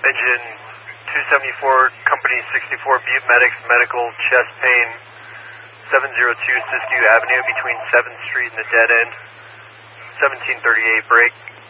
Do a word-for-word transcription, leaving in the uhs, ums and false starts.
Engine two seventy-four, Company sixty-four, Butte Medics, medical, chest pain, seven oh two Siskiyou Avenue between seventh Street and the dead end, seventeen thirty-eight, break.